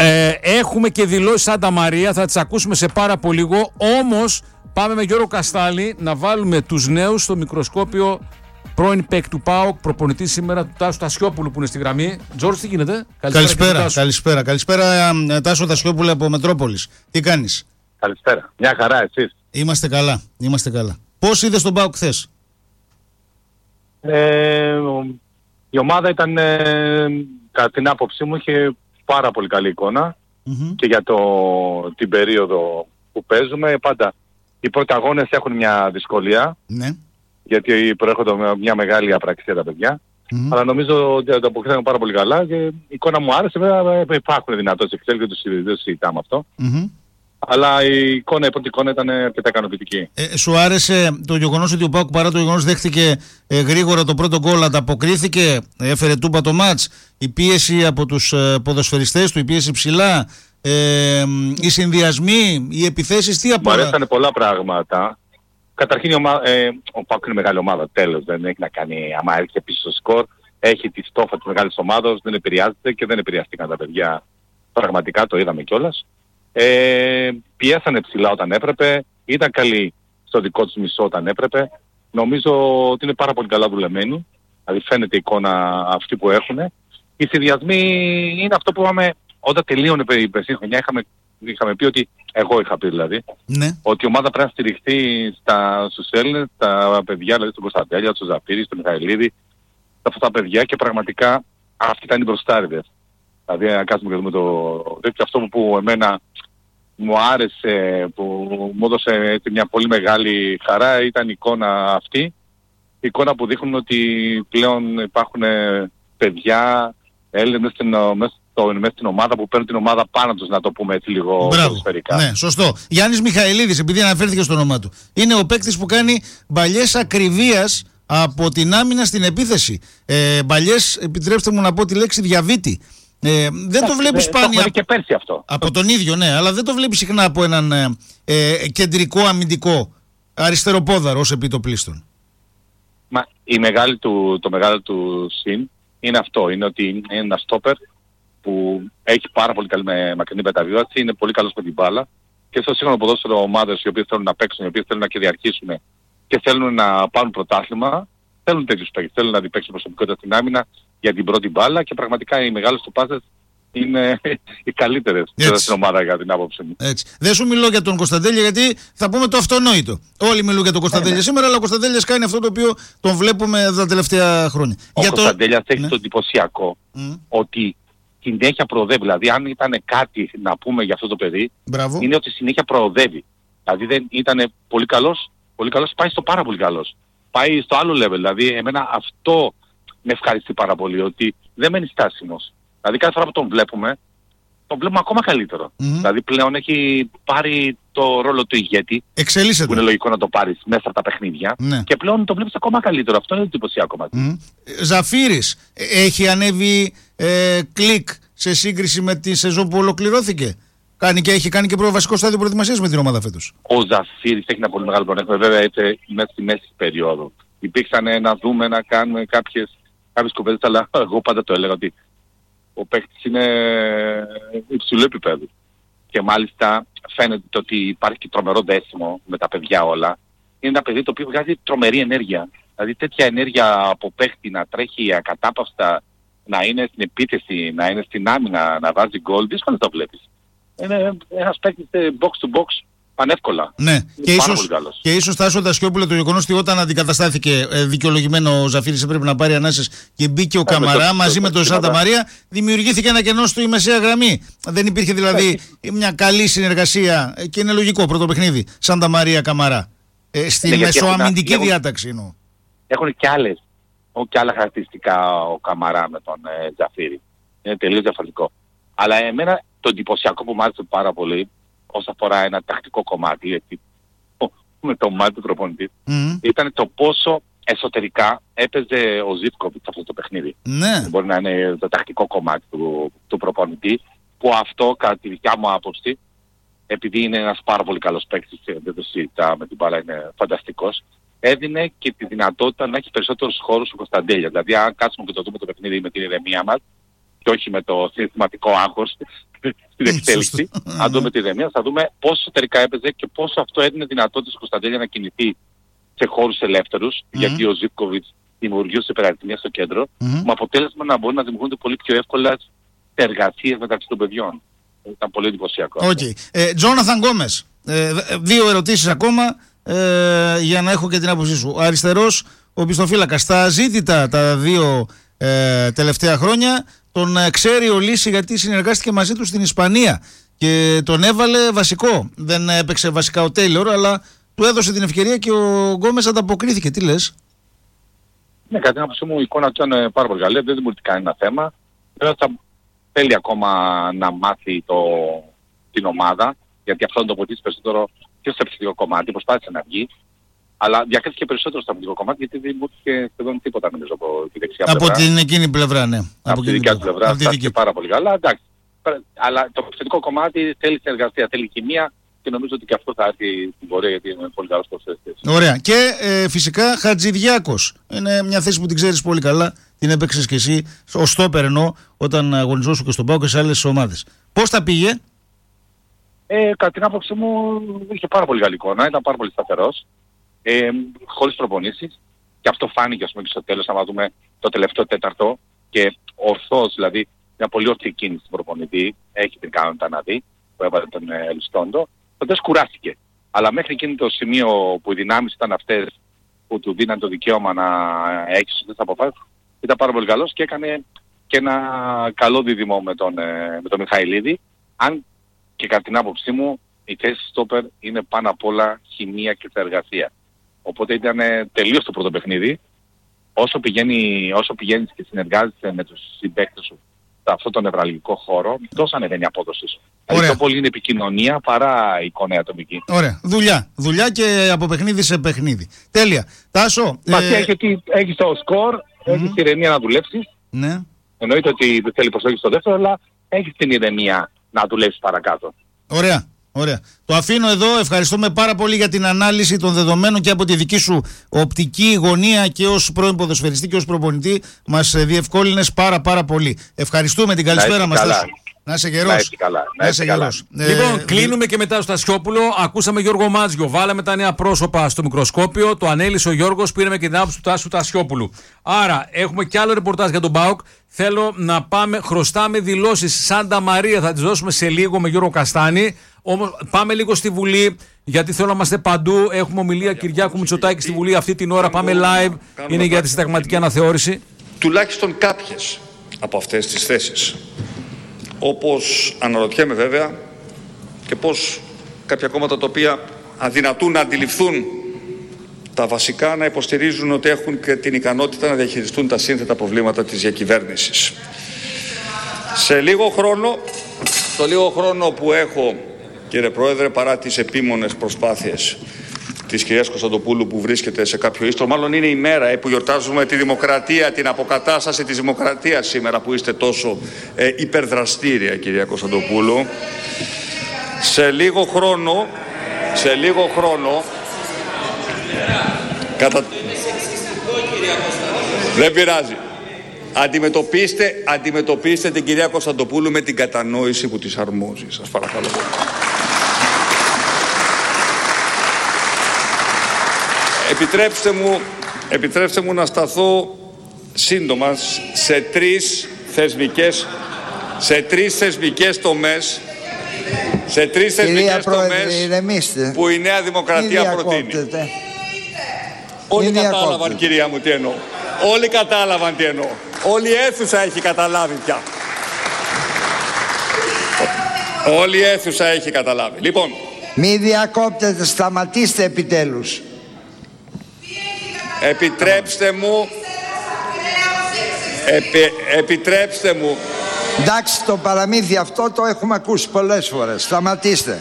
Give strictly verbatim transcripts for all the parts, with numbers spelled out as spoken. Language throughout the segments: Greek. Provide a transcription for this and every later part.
Ε, έχουμε και δηλώσεις Σάντα Μαρία, θα τις ακούσουμε σε πάρα πολύ λίγο. Όμως πάμε με Γιώργο Καστάλη να βάλουμε τους νέους στο μικροσκόπιο. Πρώην παίκτη του ΠΑΟΚ, προπονητή σήμερα του Τάσου Τασιόπουλου που είναι στη γραμμή. Τζόρτζ, τι γίνεται? Καλησπέρα, καλησπέρα. Καλησπέρα, καλησπέρα Τάσο Τασιόπουλου από Μετρόπολης. Τι κάνεις? Καλησπέρα. Μια χαρά, εσείς? Είμαστε καλά, είμαστε καλά. Πώς είδες τον ΠΑΟΚ χθες? Ε, η ομάδα ήταν, ε, κατά την άποψή μου, είχε πάρα πολύ καλή εικόνα mm-hmm. και για το, την περίοδο που παίζουμε. Πάντα οι πρωταγώνες έχουν μια δυσκολία. Ναι. Γιατί προέρχονται με μια μεγάλη απραξία τα παιδιά. Mm-hmm. Αλλά νομίζω ότι το αποκριθήκαμε πάρα πολύ καλά και η εικόνα μου άρεσε. Βέβαια υπάρχουν δυνατότητες εξέλιξης και το συζητάμε αυτό. Mm-hmm. Αλλά η εικόνα, η πρώτη εικόνα ήταν αρκετά ικανοποιητική. Ε, σου άρεσε το γεγονός ότι ο ΠΑΟΚ παρά το γεγονός δέχτηκε ε, γρήγορα το πρώτο γκολ, ανταποκρίθηκε, έφερε τούπα το μάτς, η πίεση από τους ε, ποδοσφαιριστές του, η πίεση ψηλά, ε, οι συνδυασμοί, οι επιθέσεις, τι από όλα? Μου αρέσανε πολλά πράγματα. Καταρχήν η ομάδα, ε, ο ΠΑΟΚ είναι μεγάλη ομάδα, τέλος, δεν έχει να κάνει, άμα έρχεται πίσω στο σκορ, έχει τη στόφα της μεγάλης ομάδας, δεν επηρεάζεται και δεν επηρεαστήκαν τα παιδιά. Πραγματικά το είδαμε κιόλας. Ε, πιέσανε ψηλά όταν έπρεπε, ήταν καλή στο δικό τους μισό όταν έπρεπε. Νομίζω ότι είναι πάρα πολύ καλά δουλεμένοι, δηλαδή φαίνεται η εικόνα αυτή που έχουν. Οι συνδυασμοί είναι αυτό που είπαμε όταν τελείωνε η περσινή χρονιά. Είχαμε, είχαμε πει ότι, εγώ είχα πει δηλαδή, ναι. ότι η ομάδα πρέπει να στηριχθεί στα, στους Έλληνες, τα παιδιά, δηλαδή στον Κωνσταντέλια, στον Ζαφίρη, στον Μιχαηλίδη, αυτά τα παιδιά, και πραγματικά αυτοί ήταν οι μπροστάριδες. Δηλαδή να κάτσουμε και δούμε το τέτοιο, αυτό που εμένα μου άρεσε, που μου έδωσε έτσι μια πολύ μεγάλη χαρά, ήταν η εικόνα αυτή. Η εικόνα που δείχνουν ότι πλέον υπάρχουν παιδιά, Έλληνες μέσα στην ομάδα που παίρνουν την ομάδα πάνω τους, να το πούμε έτσι λίγο ποδοσφαιρικά. Ναι, σωστό. Γιάννης Μιχαηλίδης, επειδή αναφέρθηκε στο όνομά του, είναι ο παίκτης που κάνει μπαλιές ακριβίας από την άμυνα στην επίθεση. Ε, μπαλιές, επιτρέψτε μου να πω τη λέξη, διαβήτη. Ε, δεν Ά, το βλέπει σπάνια. Το και πέρσι αυτό. Από τον ίδιο, ναι, αλλά δεν το βλέπει συχνά από έναν ε, ε, κεντρικό αμυντικό αριστεροπόδαρο ως επιτοπλίστων. Μα η μεγάλη του, το μεγάλο του συν είναι αυτό. Είναι ότι είναι ένα στόπερ που έχει πάρα πολύ καλή με μακρινή μεταβίβαση, είναι πολύ καλός με την μπάλα, και στο σύγχρονο ποδόσφαιρο ομάδες οι οποίες θέλουν να παίξουν, οι οποίες θέλουν να κυριαρχήσουν και θέλουν να πάρουν πρωτάθλημα, θέλουν τέτοιους παίκτες, θέλουν να αντιπαίξουν προσωπικότητα στην άμυνα για την πρώτη μπάλα, και πραγματικά οι μεγάλες του πάσες είναι οι καλύτερες στην ομάδα για την άποψη μου. Έτσι. Δεν σου μιλώ για τον Κωνσταντέλια, γιατί θα πούμε το αυτονόητο. Όλοι μιλούν για τον Κωνσταντέλια σήμερα, αλλά ο Κωνσταντέλιας κάνει αυτό το οποίο τον βλέπουμε τα τελευταία χρόνια. Ο για Κωνσταντέλιας το... έχει ναι. το εντυπωσιακό mm. ότι συνέχεια προοδεύει. Δηλαδή, αν ήταν κάτι να πούμε για αυτό το παιδί, Μπράβο. είναι ότι συνέχεια προοδεύει. Δηλαδή, δεν ήταν πολύ καλός, πολύ καλός, πάει στο πάρα πολύ καλός. Πάει στο άλλο level. Δηλαδή, εμένα αυτό με ευχαριστεί πάρα πολύ, ότι δεν μένει στάσιμος. Δηλαδή κάθε φορά που τον βλέπουμε, τον βλέπουμε ακόμα καλύτερο. Mm-hmm. Δηλαδή πλέον έχει πάρει το ρόλο του ηγέτη, εξελίσσεται, που είναι λογικό να το πάρεις μέσα από τα παιχνίδια, ναι. και πλέον τον βλέπεις ακόμα καλύτερο. Αυτό είναι εντυπωσιακό μας. Mm-hmm. Ζαφίρης, έχει ανέβει ε, κλικ σε σύγκριση με τη σεζόν που ολοκληρώθηκε? Κάνει και, έχει κάνει και προβασικό στάδιο προετοιμασίας με την ομάδα φέτος. Ο Ζαφίρης έχει ένα πολύ μεγάλο πρόβλημα. Βέβαια έτσι μέσα στη μέση περίοδο. Υπήρξαν να δούμε, να κάνουμε κάποιες, κάποιες κουβέντες, αλλά εγώ πάντα το έλεγα ότι ο παίκτης είναι υψηλού επίπεδου. Και μάλιστα φαίνεται ότι υπάρχει και τρομερό δέσιμο με τα παιδιά όλα. Είναι ένα παιδί το οποίο βγάζει τρομερή ενέργεια. Δηλαδή τέτοια ενέργεια από παίκτη να τρέχει ακατάπαυστα, να είναι στην επίθεση, να είναι στην άμυνα, να βάζει γκολ, δύσκολα το βλέπεις. Είναι ένας παίκτης box to box πανεύκολα. Ναι, και ίσως, και ίσως Τάσο Τασιόπουλο, το γεγονός ότι όταν αντικαταστάθηκε ε, δικαιολογημένο ο Ζαφίρης έπρεπε να πάρει ανάσες και μπήκε ο ε, Καμαρά το, μαζί το, με τον το, Σάντα Μαρία, δημιουργήθηκε ένα κενό στη μεσαία γραμμή. Δεν υπήρχε δηλαδή ε, μια καλή συνεργασία, ε, και είναι λογικό πρώτο παιχνίδι Σάντα Μαρία Καμαρά. Ε, στην ναι, μεσοαμυντική έχουν, διάταξη εννοώ. Έχουν και, άλλες, και άλλα χαρακτηριστικά ο Καμαρά με τον ε, Ζαφίρη. Είναι τελείως διαφορετικό. Αλλά εμένα το εντυπωσιακό που μου άρεσε πάρα πολύ, όσον αφορά ένα τακτικό κομμάτι, γιατί με το μάτι του προπονητή, mm. ήταν το πόσο εσωτερικά έπαιζε ο Ζίβκοβιτς αυτό το παιχνίδι. Ναι. Μπορεί να είναι το τακτικό κομμάτι του, του προπονητή, που αυτό κατά τη δικιά μου άποψη, επειδή είναι ένας πάρα πολύ καλός παίκτης, δεν το συζητά με την μπάλα, είναι φανταστικός, έδινε και τη δυνατότητα να έχει περισσότερους χώρους ο Κωνσταντέλια. Δηλαδή αν κάτσουμε και το δούμε το παιχνίδι με την ηρεμία μας, και όχι με το συναισθηματικό άγχος, στην εξέλιξη. Αν δούμε τη Ιδεμία, θα δούμε πόσο εσωτερικά έπαιζε και πόσο αυτό έδινε δυνατότητα στην Κωνσταντέλια να κινηθεί σε χώρους ελεύθερους, mm-hmm. γιατί ο Ζίβκοβιτς δημιουργούσε υπεραριθμία στο κέντρο, mm-hmm. με αποτέλεσμα να μπορούν να δημιουργούνται πολύ πιο εύκολα εργασίες μεταξύ των παιδιών. Ήταν πολύ εντυπωσιακό. Okay. Ε, Τζόναθαν Γκόμες, ε, δύο ερωτήσεις ακόμα ε, για να έχω και την άποψή σου. Ο αριστερός, ο πιστοφύλακας, στα αζήτητα τα δύο ε, τελευταία χρόνια, τον ε, ξέρει ο Λύση γιατί συνεργάστηκε μαζί του στην Ισπανία και τον έβαλε βασικό. Δεν έπαιξε βασικά ο Τέιλορ, αλλά του έδωσε την ευκαιρία και ο Γκόμες ανταποκρίθηκε. Τι λες? Ναι, κατά την άποψή μου η εικόνα του ήταν πάρα πολύ καλή, δεν δημιουργεί κανένα θέμα. Βέβαια θα θέλει ακόμα να μάθει το, την ομάδα, γιατί αυτό είναι το ποτίσει περισσότερο και στο επιθετικό κομμάτι, προσπάθησε να βγει. Αλλά διακρίθηκε περισσότερο στο επιθετικό κομμάτι, γιατί δεν δημιουργήθηκε σχεδόν τίποτα νομίζω από τη δεξιά από πλευρά. Από την εκείνη πλευρά, ναι. Από, από τη δικιά του πλευρά, στάθηκε πάρα πολύ καλά. Εντάξει. Αλλά το επιθετικό κομμάτι θέλει συνεργασία, θέλει χημεία. Και νομίζω ότι και αυτό θα έρθει στην πορεία, γιατί είναι πολύ καλός προσθέστης. Ωραία. Και ε, φυσικά Χατζηδιάκος. Είναι μια θέση που την ξέρεις πολύ καλά. Την έπαιξες και εσύ, ως στόπερ εννοώ, όταν αγωνιζόσου και στον ΠΑΟΚ και σε άλλες ομάδες. Πώς τα πήγε? Ε, κατά την άποψή μου είχε πάρα πολύ καλή εικόνα, ήταν πάρα πολύ σταθερός. Ε, χωρίς προπονήσεις. Και αυτό φάνηκε ας πούμε, και στο τέλος, να δούμε το τελευταίο τέταρτο. Και ορθώς, δηλαδή, μια πολύ ορθή κίνηση του προπονητή. Έχει την κανονικά να δει, που έβαλε τον ε, Ελιστόντο. Τότε κουράστηκε. Αλλά μέχρι εκείνο το σημείο που οι δυνάμεις ήταν αυτές που του δίναν το δικαίωμα να έχει σωστές αποφάσεις, ήταν πάρα πολύ καλός και έκανε και ένα καλό δίδυμο με τον, με τον Μιχαηλίδη. Αν και κατά την άποψή μου η θέση στόπερ είναι πάνω απ' όλα χημεία και συνεργασία. Οπότε ήταν τελείως το πρώτο παιχνίδι. Όσο, πηγαίνει, όσο πηγαίνεις και συνεργάζεσαι με τους συμπαίκτες σου σε αυτόν τον νευραλγικό χώρο, τόσο ανεβαίνει η απόδοση σου. Δηλαδή πιο πολύ είναι επικοινωνία παρά εικόνα ατομική. Ωραία. Δουλειά. Δουλειά και από παιχνίδι σε παιχνίδι. Τέλεια. Τάσο. Μα ε... έχει ότι έχεις το σκορ, mm-hmm. έχεις την ηρεμία να δουλέψεις. Ναι. Εννοείται ότι δεν θέλει προσοχή στο δεύτερο, αλλά έχεις την ηρεμία να δουλέψεις παρακάτω. Ωραία. Ωραία. Το αφήνω εδώ. Ευχαριστούμε πάρα πολύ για την ανάλυση των δεδομένων και από τη δική σου οπτική γωνία και ως πρώην ποδοσφαιριστή και ως προπονητή. Μας διευκόλυνες πάρα πάρα πολύ. Ευχαριστούμε, την καλησπέρα μας. Να είσαι γερός. Να είσαι καλά. Να είσαι γερός. Ε, λοιπόν, ε, κλείνουμε και μετά στο Στασιόπουλο. Ακούσαμε Γιώργο Μάτζιο. Βάλαμε τα νέα πρόσωπα στο μικροσκόπιο. Το ανέλησε ο Γιώργος. Πήραμε και την άποψη του Τάσου Στασιόπουλου. Άρα, έχουμε κι άλλο ρεπορτάζ για τον ΠΑΟΚ. Θέλω να πάμε. Χρωστάμε δηλώσεις. Σάντα Μαρία θα τις δώσουμε σε λίγο με Γιώργο Καστάνη. Όμως, πάμε λίγο στη Βουλή. Γιατί θέλω να είμαστε παντού. Έχουμε ομιλία Κυριάκου Μητσοτάκη στη Βουλή αυτή την ώρα. Πάμε live. Είναι για τη συνταγματική αναθεώρηση. Τουλάχιστον κάποιες από αυτές τις θέσεις. Όπως αναρωτιέμαι βέβαια και πώς κάποια κόμματα τα οποία αδυνατούν να αντιληφθούν τα βασικά να υποστηρίζουν ότι έχουν και την ικανότητα να διαχειριστούν τα σύνθετα προβλήματα της διακυβέρνησης. Σε λίγο χρόνο, το λίγο χρόνο που έχω, κύριε Πρόεδρε, παρά τις επίμονες προσπάθειες της κυρίας Κωνσταντοπούλου που βρίσκεται σε κάποιο ίστρο, μάλλον είναι η μέρα που γιορτάζουμε τη δημοκρατία, την αποκατάσταση της δημοκρατίας σήμερα που είστε τόσο ε, υπερδραστήρια, κυρία Κωνσταντοπούλου. Σε λίγο χρόνο, σε λίγο χρόνο, κατα... δεν πειράζει. Αντιμετωπίστε, αντιμετωπίστε την κυρία Κωνσταντοπούλου με την κατανόηση που της αρμόζει. Σας παρακαλώ. Επιτρέψτε μου, επιτρέψτε μου να σταθώ σύντομα σε τρεις θεσμικές, σε τρεις θεσμικές τομές, σε τρεις θεσμικές τομές που η Νέα Δημοκρατία προτείνει. Όλοι κατάλαβαν, κυρία μου, τι εννοώ. Όλοι κατάλαβαν τι εννοώ. Όλη η αίθουσα έχει καταλάβει πια. Όλη η αίθουσα έχει καταλάβει. Λοιπόν. Μη διακόπτετε, σταματήστε επιτέλους. Επιτρέψτε μου, επι, επιτρέψτε μου. Εντάξει, το παραμύθι αυτό το έχουμε ακούσει πολλές φορές. Σταματήστε.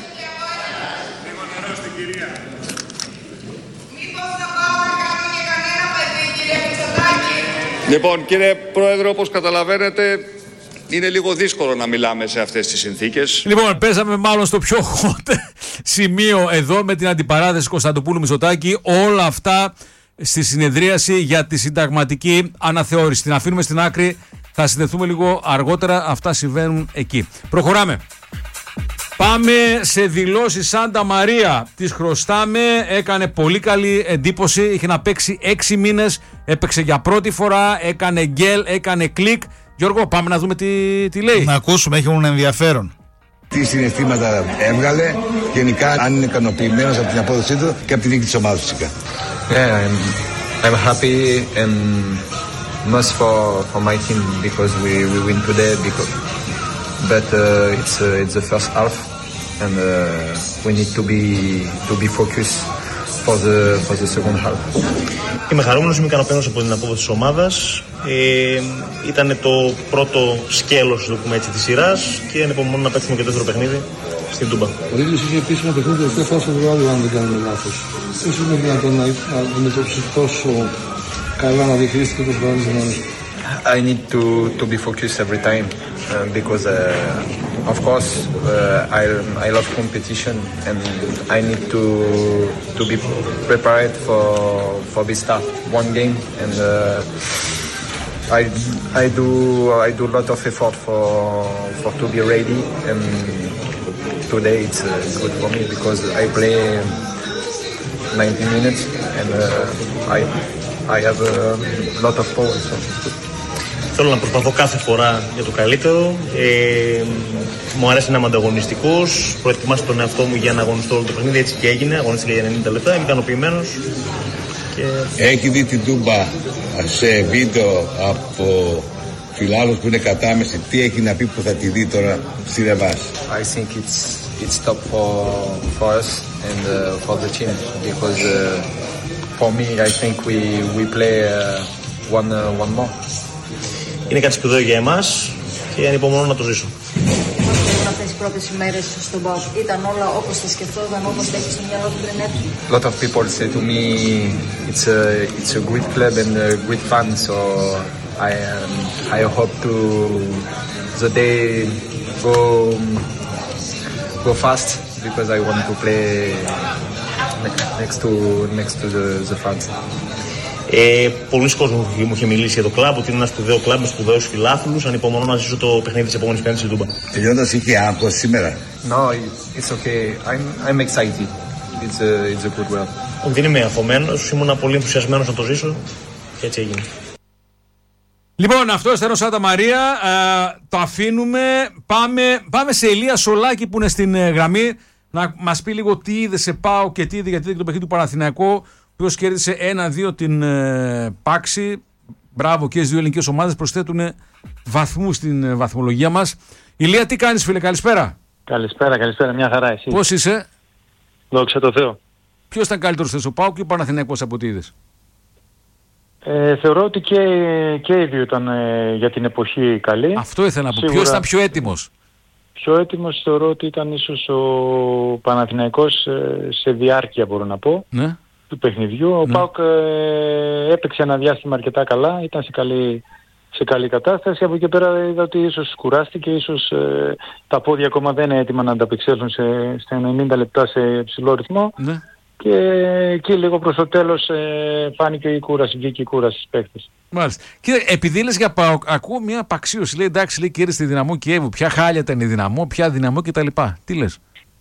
Λοιπόν, κύριε Πρόεδρε, όπως καταλαβαίνετε, είναι λίγο δύσκολο να μιλάμε σε αυτές τις συνθήκες. Λοιπόν, πέσαμε μάλλον στο πιο hot σημείο εδώ με την αντιπαράθεση Κωνσταντοπούλου Μητσοτάκη. Όλα αυτά στη συνεδρίαση για τη συνταγματική αναθεώρηση. Την αφήνουμε στην άκρη, θα συνδεθούμε λίγο αργότερα, αυτά συμβαίνουν εκεί. Προχωράμε. Πάμε σε δηλώσεις Σάντα Μαρία. Τις χρωστάμε, έκανε πολύ καλή εντύπωση, είχε να παίξει έξι μήνες, έπαιξε για πρώτη φορά, έκανε γκέλ, έκανε κλικ. Γιώργο, πάμε να δούμε τι, τι λέει. Να ακούσουμε, έχουν ενδιαφέρον. Τι συναισθήματα έβγαλε, γενικά αν είναι ικανοποιημένος από την απόδοσή του και από την νίκη της ομάδας φυσικά. Yeah, I'm, I'm happy and most for, for my team because we, we win today because, but uh, it's, uh, it's the first half and uh, we need to be, to be focused for the, for the second half. Είμαι χαρούμενος, είμαι ικανοποιημένος από την απόδοση της ομάδας. Ε, ήταν το πρώτο σκέλος, το πούμε έτσι, της σειράς και ανυπομονώ να παίξουμε και το δεύτερο παιχνίδι στην Τούμπα. Ο Ρίγλης είχε επίσημα παιχνίδι τελευταία φάση από το άλλο, αν δεν κάνουμε λάθος. Πώς είναι δυνατόν να αντιμετώπισε τόσο καλά, να διαχειρίστηκε τόσο καλά τις δυνάμεις? I need to, to be focused every time uh, because uh, of course uh, I, I love competition and I need to to be prepared for for this start one game and uh, I I do I do a lot of effort for for to be ready and today it's, uh, it's good for me because I play ninety minutes and uh, I I have a lot of power. So. Θέλω να προσπαθώ κάθε φορά για το καλύτερο. Ε, μου αρέσει να είμαι ανταγωνιστικός. Προετοιμάσω τον εαυτό μου για να αγωνιστώ όλο το παιχνίδι. Έτσι και έγινε. Αγωνίστηκα για ενενήντα λεπτά. Είμαι ικανοποιημένος. Και... Έχει δει την Τούμπα σε βίντεο από φιλάδους που είναι κατάμεση. Τι έχει να πει που θα τη δει τώρα στη Ρεβάς? I think it's it's top for for us and uh, for the team because uh, for me I think we we play uh, one uh, one more. Είναι κάτι σπουδαίο για εμάς και ανυπομονώ να το ζήσω. Πώς έγιναν αυτές οι πρώτες ημέρες στον ΠΑΟΚ? Ήταν όλα όπως τα σκεφτόταν, όπως τα έχει στο μυαλό του πριν έρθει? A lot of people say to me it's a it's a great club and a great fan, so I um, I hope to the day go go fast because I want to play next to next to the the fans. Ε, πολλοί κόσμοι μου είχε μιλήσει για το κλαμπ, ότι είναι ένα σπουδαίο κλαμπ με σπουδαίους φιλάθλους. Ανυπομονώ να ζήσω το παιχνίδι της επόμενης Πέμπτης στην Τούμπα. Τελειώντας, είχε άγχος σήμερα? No, it's okay. I'm I'm excited. It's a it's a good world. Δεν είμαι αγχωμένος, ήμουν πολύ ενθουσιασμένος να το ζήσω και έτσι έγινε. Λοιπόν, αυτό ήταν ο Σάντα Μαρία. Ε, το αφήνουμε. Πάμε, πάμε σε Ηλία Σολάκη που είναι στην ε, γραμμή να μας πει λίγο τι είδε σε ΠΑΟ και τι είδε γιατί είδε το παιχνίδι του Παναθηναϊκού, ο οποίος κέρδισε ένα δύο την ε, Πάξη. Μπράβο, και οι δύο ελληνικές ομάδες προσθέτουν βαθμούς στην ε, βαθμολογία μας. Ηλία, τι κάνεις, φίλε? Καλησπέρα. Καλησπέρα, καλησπέρα, μια χαρά. Εσύ? Πώς είσαι? Δόξα τω Θεώ. Ποιος ήταν καλύτερος θες, ο ΠΑΟΚ ή ο Παναθηναϊκός από τι είδες? Ε, θεωρώ ότι και, και οι δύο ήταν ε, για την εποχή καλή. Αυτό ήθελα να πω. Ποιος ήταν πιο έτοιμος? Πιο έτοιμος θεωρώ ότι ήταν ίσως ο Παναθηναϊκός ε, σε διάρκεια, μπορώ να πω, ναι, του παιχνιδιού. Ο ναι. ΠΑΟΚ ε, έπαιξε ένα διάστημα αρκετά καλά, ήταν σε καλή, σε καλή κατάσταση. Από εκεί πέρα είδα ότι ίσως κουράστηκε, ίσως ε, τα πόδια ακόμα δεν είναι έτοιμα να ανταπεξέλθουν σε, σε ενενήντα λεπτά σε ψηλό ρυθμό. Ναι. Και εκεί λίγο προς το τέλος ε, φάνηκε η κούραση, βγήκε η κούραση στις παίκτες. Μάλιστα. Κοίτα, επειδή λες για ΠΑΟΚ, ακούω μια απαξίωση. Λέει εντάξει, λέει κέρδισε τη Δυναμό Κιέβου. Ποια χάλια ήταν η Δυναμό, ποια Δυναμό κτλ. Τι λες?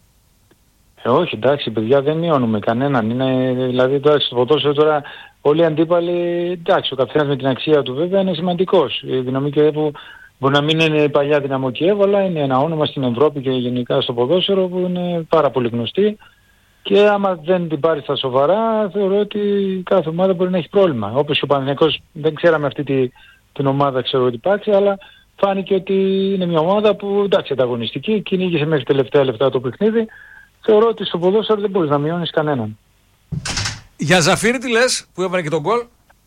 Ε, όχι, εντάξει, παιδιά, δεν μειώνουμε κανέναν. Είναι, δηλαδή, εντάξει, στο ποδόσφαιρο τώρα όλοι οι αντίπαλοι, εντάξει, ο καθένας με την αξία του βέβαια είναι σημαντικός. Η Δυναμό Κιέβου μπορεί να μην είναι η παλιά Δυναμό Κιέβου, αλλά είναι ένα όνομα στην Ευρώπη και γενικά στο ποδόσφαιρο που είναι πάρα πολύ γνωστή. Και άμα δεν την πάρει στα σοβαρά, θεωρώ ότι κάθε ομάδα μπορεί να έχει πρόβλημα. Όπως ο Παναθηναϊκός, δεν ξέραμε αυτή τη, την ομάδα, ξέρω ότι υπάρξει, αλλά φάνηκε ότι είναι μια ομάδα που εντάξει, ανταγωνιστική, κυνήγησε μέχρι τελευταία λεπτά το παιχνίδι. Θεωρώ ότι στο ποδόσφαιρο δεν μπορείς να μειώνεις κανέναν. Για Ζαφύρη τι λες, που έβαλε και τον γκολ?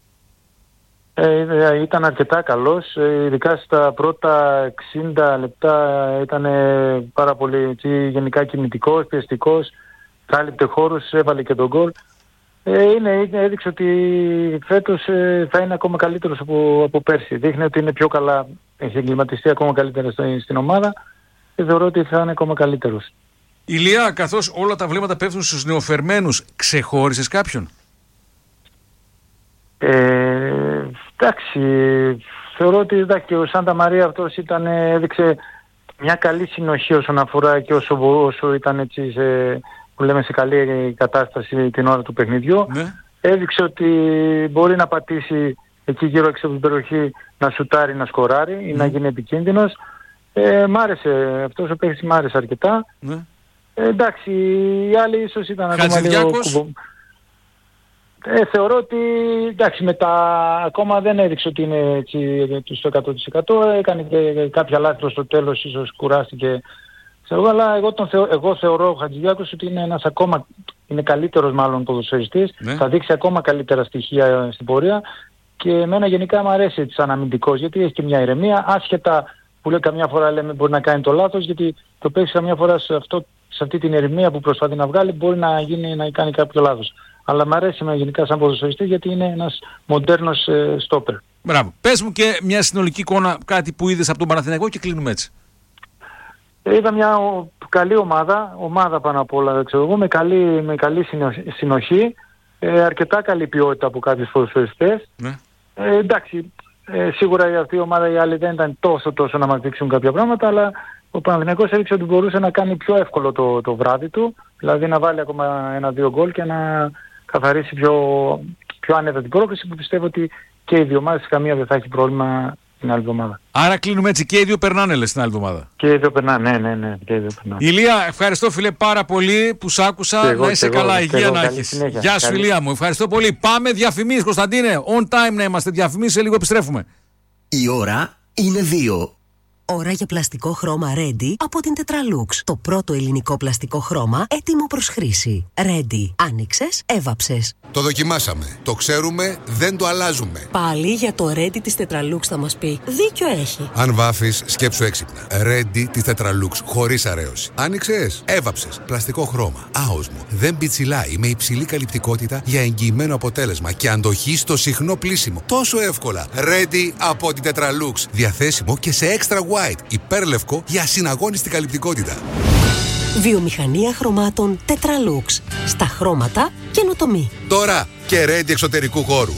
Ε, ήταν αρκετά καλός, ε, ειδικά στα πρώτα εξήντα λεπτά ήταν πάρα πολύ έτσι, γενικά κινητικός, πιεστικός. Κάλυπτε χώρους, έβαλε και τον γκολ. Ε, είναι, έδειξε ότι φέτος ε, θα είναι ακόμα καλύτερος από, από πέρσι. Δείχνει ότι είναι πιο καλά, έχει εγκληματιστεί ακόμα καλύτερα στο, στην ομάδα και θεωρώ ότι θα είναι ακόμα καλύτερος. Ηλία, καθώς όλα τα βλέμματα πέφτουν στους νεοφερμένους, ξεχώρισες κάποιον? Ε, εντάξει, θεωρώ ότι εντάξει, ο Σάντα Μαρία αυτός ήταν, έδειξε μια καλή συνοχή όσον αφορά και όσο, όσο ήταν έτσι σε, που λέμε, σε καλή κατάσταση την ώρα του παιχνιδιού. Ναι. Έδειξε ότι μπορεί να πατήσει εκεί γύρω έξω από την περιοχή, να σουτάρει, να σκοράρει ή mm. να γίνει επικίνδυνος. Ε, μ' άρεσε, αυτός ο παίκτης μ' άρεσε αρκετά. Ναι. Ε, εντάξει, οι άλλοι ίσως ήταν ακόμα λίγο κουμπο... Ε, θεωρώ ότι εντάξει, μετά ακόμα δεν έδειξε ότι είναι έτσι, στο εκατό τοις εκατό. Έκανε και κάποια λάθη προς το τέλος, ίσως κουράστηκε. Αλλά εγώ, τον θεω, εγώ θεωρώ ο Χατζηδιάκος ότι είναι ένας ακόμα, είναι καλύτερος μάλλον ποδοσφαιριστής. Ναι. Θα δείξει ακόμα καλύτερα στοιχεία στην πορεία. Και εμένα γενικά μου αρέσει έτσι σαν αμυντικός, γιατί έχει και μια ηρεμία, άσχετα που λέει καμιά φορά λέμε μπορεί να κάνει το λάθος, γιατί το παίξει καμιά φορά σε, αυτό, σε αυτή την ηρεμία που προσπαθεί να βγάλει μπορεί να, γίνει, να κάνει κάποιο λάθος. Αλλά μου αρέσει με γενικά σαν ποδοσφαιριστής, γιατί είναι ένας μοντέρνος ε, στόπερ. Μπράβο. Πες μου και μια συνολική εικόνα, κάτι που είδες από τον Παναθηναϊκό και κλείνουμε έτσι. Είδα μια ο, καλή ομάδα, ομάδα πάνω απ' όλα, ξέρω εγώ, με καλή, με καλή συνοχή, ε, αρκετά καλή ποιότητα από κάποιους ποδοσφαιριστές. Ναι. Ε, εντάξει, ε, σίγουρα αυτή η ομάδα οι άλλοι δεν ήταν τόσο τόσο να μας δείξουν κάποια πράγματα, αλλά ο Παναθηναϊκός έδειξε ότι μπορούσε να κάνει πιο εύκολο το, το βράδυ του, δηλαδή να βάλει ακόμα ένα-δύο γκολ και να καθαρίσει πιο, πιο άνετα την πρόκληση, που πιστεύω ότι και οι δύο ομάδες καμία δεν θα έχει πρόβλημα την άλλη εβδομάδα. Άρα κλείνουμε έτσι, και οι δύο περνάνε λες την άλλη εβδομάδα. Και οι δύο περνάνε, ναι, ναι, ναι. Και οι δύο περνάνε. Ηλία, ευχαριστώ φίλε πάρα πολύ που σ' άκουσα. Εγώ, να είσαι εγώ, καλά, εγώ, υγεία εγώ, να έχεις. Γεια σου Ηλία μου, ευχαριστώ πολύ. Πάμε διαφημίσεις, Κωνσταντίνε. On time να είμαστε, διαφημίσεις, σε λίγο επιστρέφουμε. Η ώρα είναι δύο. Ώρα για πλαστικό χρώμα Ready από την Tetralux. Το πρώτο ελληνικό πλαστικό χρώμα έτοιμο προς χρήση. Ready. Άνοιξες, έβαψες. Το δοκιμάσαμε. Το ξέρουμε, δεν το αλλάζουμε. Πάλι για το Ready της Tetralux θα μας πει. Δίκιο έχει. Αν βάφεις, σκέψου έξυπνα. Ready της Tetralux, χωρίς αρέωση. Άνοιξες, έβαψες. Πλαστικό χρώμα. Άοσμο. Δεν πιτσιλάει, με υψηλή καλυπτικότητα για εγγυημένο αποτέλεσμα και αντοχή στο συχνό πλύσιμο. Τόσο εύκολα. Ready από την Tetralux. Διαθέσιμο και σε extra white, υπέρλευκο για συναγώνιστη καλυπτικότητα. Βιομηχανία χρωμάτων Tetralux. Στα χρώματα καινοτομή. Τώρα και Ready εξωτερικού χώρου.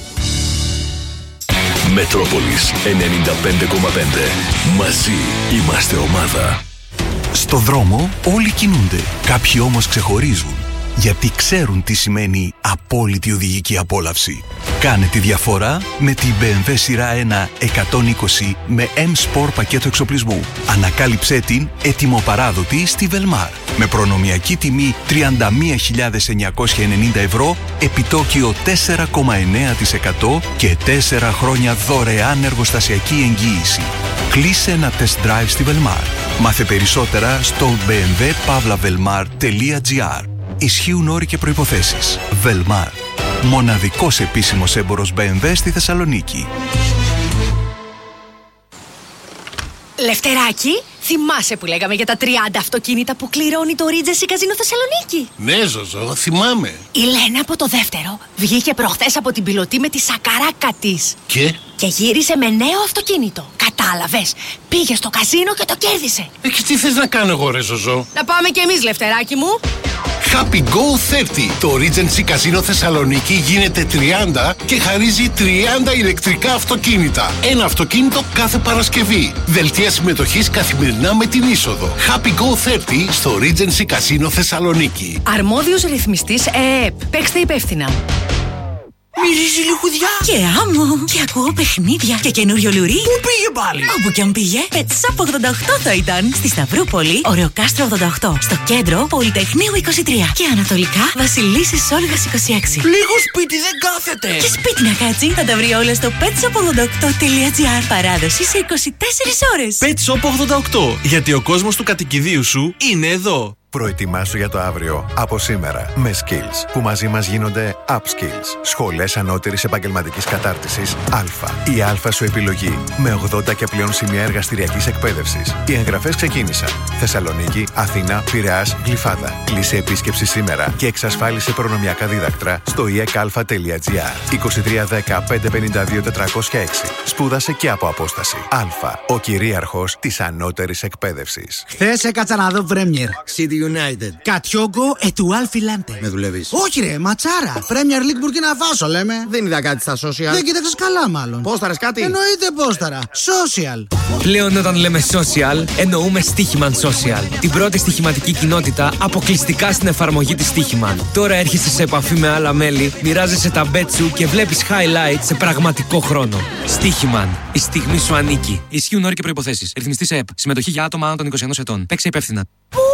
Μετρόπολης ενενήντα πέντε κόμμα πέντε. Μαζί είμαστε ομάδα. Στο δρόμο όλοι κινούνται. Κάποιοι όμως ξεχωρίζουν. Γιατί ξέρουν τι σημαίνει απόλυτη οδηγική απόλαυση. Κάνε τη διαφορά με την μπι εμ ντάμπλιου σειρά ένα εκατόν είκοσι με M-Sport πακέτο εξοπλισμού. Ανακάλυψέ την ετοιμοπαράδοτη στη Velmar. Με προνομιακή τιμή τριάντα μία χιλιάδες εννιακόσια ενενήντα ευρώ, επιτόκιο τέσσερα κόμμα εννέα τοις εκατό και τέσσερα χρόνια δωρεάν εργοστασιακή εγγύηση. Κλείσε ένα test drive στη Velmar. Μάθε περισσότερα στο μπι εμ ντάμπλιου παύλα velmar τελεία gr. Ισχύουν όροι και προϋποθέσεις. Velmar. Μοναδικός επίσημος έμπορος μπι εμ ντάμπλιου στη Θεσσαλονίκη. Λευτεράκι, θυμάσαι που λέγαμε για τα τριάντα αυτοκίνητα που κληρώνει το Regency Casino Θεσσαλονίκη? Ναι, Ζωζό, θυμάμαι. Η Λένα από το δεύτερο βγήκε προχθές από την πιλωτή με τη σακαράκα της. Και? Και γύρισε με νέο αυτοκίνητο. Κατάλαβες, πήγε στο καζίνο και το κέρδισε. Ε, και τι θες να κάνω εγώ, ρε Ζωζό? Να πάμε κι εμείς, Λευτεράκι μου. Happy Go τριάντα. Το Regency Casino Θεσσαλονίκη γίνεται τριάντα και χαρίζει τριάντα ηλεκτρικά αυτοκίνητα. Ένα αυτοκίνητο κάθε Παρασκευή. Δελτία συμμετοχής καθημερινά με την είσοδο. Happy Go τριάντα στο Regency Casino Θεσσαλονίκη. Αρμόδιος ρυθμιστής ΕΕΠ. Παίξτε υπεύθυνα. Μυρίζει λιχουδιά και άμμο. Και ακούω παιχνίδια και καινούριο λουρί. Πού πήγε πάλι? Όπου κι αν πήγε, Pet Shop ογδόντα οκτώ θα ήταν. Στη Σταυρούπολη, Ωρεοκάστρο ογδόντα οκτώ. Στο κέντρο, Πολυτεχνείου είκοσι τρία. Και ανατολικά, Βασιλίσσης Όλγας είκοσι έξι. Λίγο σπίτι δεν κάθεται. Και σπίτι να κάτσει, θα τα βρει όλα στο πετ σοπ ογδόντα οκτώ τελεία gr. Παράδοση σε είκοσι τέσσερις ώρες. Pet Shop ογδόντα οκτώ. Γιατί ο κόσμος του κατοικιδίου σου είναι εδώ. Προετοιμάσου για το αύριο από σήμερα με Skills, που μαζί μας γίνονται Upskills. Σχολές ανώτερης επαγγελματικής κατάρτισης Α. Η Α σου επιλογή με ογδόντα και πλέον σημεία εργαστηριακής εκπαίδευσης. Οι εγγραφές ξεκίνησαν. Θεσσαλονίκη, Αθήνα, Πειραιάς, Γλυφάδα. Κλείσε επίσκεψη σήμερα και εξασφάλισε προνομιακά δίδακτρα στο ι εκ α τελεία gr. είκοσι τρία δέκα πεντακόσια πενήντα δύο τετρακόσια έξι. Σπούδασε και από απόσταση. Α. Ο κυρίαρχος της ανώτερης εκπαίδευσης. Χθες έκατσα να δω Premier. City United. Κατιόγκο ετουάλ φιλάντε. Με δουλεύεις? Όχι ρε, ματσάρα. Premier League Burkina Faso λέμε. Δεν είδα κάτι στα social. Δεν κοίταξες καλά μάλλον. Πόσταρες κάτι? Εννοείται πόσταρα. Social. Πλέον όταν λέμε social, εννοούμε Στοίχημαν Social. Την πρώτη στοιχηματική κοινότητα αποκλειστικά στην εφαρμογή της Στοίχημαν. Τώρα έρχεσαι σε επαφή με άλλα μέλη, μοιράζεσαι τα bet σου και βλέπεις highlights σε πραγματικό χρόνο. Στοίχημαν. Η στιγμή σου ανήκει. Ισχύουν όροι και προϋποθέσεις. Ρυθμιστή σε ΕΠ. Συμμετοχή για άτομα άνω των είκοσι ενός ετών. Παίξε υπεύθυνα.